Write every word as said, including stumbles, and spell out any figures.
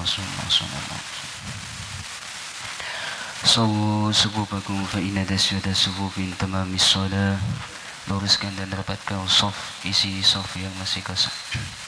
Rasulullah sallallahu alaihi wasallam. Sawu sububakum fa inna tasyada sububin tamamis shalah. Luruskan dan rapatkan saf, isi saf yang masih kosong.